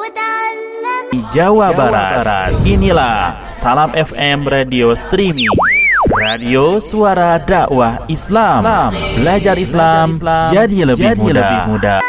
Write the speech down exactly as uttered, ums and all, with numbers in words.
Di Jawa Barat, inilah Salam F M Radio Streaming, radio suara dakwah Islam. Belajar Islam jadi lebih mudah.